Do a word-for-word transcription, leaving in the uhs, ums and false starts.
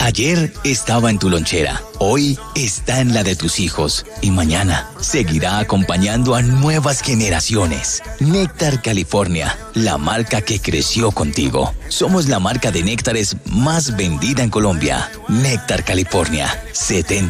Ayer estaba en tu lonchera, hoy está en la de tus hijos y mañana seguirá acompañando a nuevas generaciones. Néctar California, la marca que creció contigo. Somos la marca de néctares más vendida en Colombia. Néctar California, setenta